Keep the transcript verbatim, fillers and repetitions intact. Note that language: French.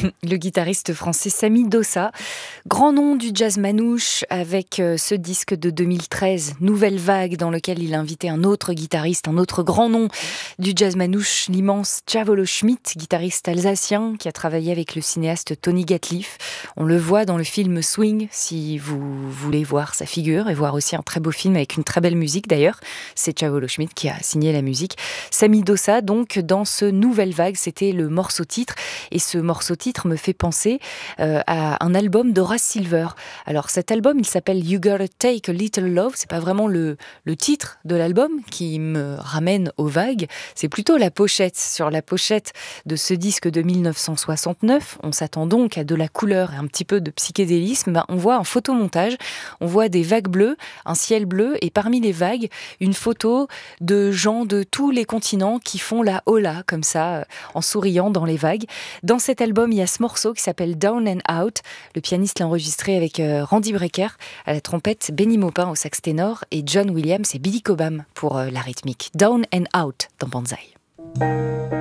Le guitariste français Samy Dossa, grand nom du jazz manouche avec euh, ce disque de deux mille treize, Nouvelle Vague, dans lequel il a invité un autre guitariste, un autre grand nom du jazz manouche, l'immense Tchavolo Schmitt, guitariste alsacien qui a travaillé avec le cinéaste Tony Gatliff. On le voit dans le film Swing, si vous voulez voir sa figure et voir aussi un très beau film avec une très belle musique d'ailleurs. C'est Tchavolo Schmitt qui a signé la musique. Samy Dossa, donc, dans ce Nouvelle Vague, c'était le morceau titre. Et ce morceau titre me fait penser euh, à un album d'Horace Silver. Alors cet album, il s'appelle You Gotta Take a Little Love. C'est pas vraiment le, le titre de l'album qui me ramène aux vagues. C'est plutôt la pochette. Sur la pochette de ce disque de dix-neuf cent soixante-neuf, on s'attend donc à de la couleur et un petit peu de psychédélisme. Ben, on voit un photomontage, on voit des vagues bleues, un ciel bleu et parmi les vagues, une photo de gens de tous les continents qui font la hola comme ça, en souriant dans les vagues. Dans cet album, il y a ce morceau qui s'appelle Down and Out. Le pianiste l'a enregistré avec euh, Randy Brecker à la trompette, Benny Maupin au sax ténor et John Williams et Billy Cobham pour euh, la rythmique. Down and Out dans Banzai.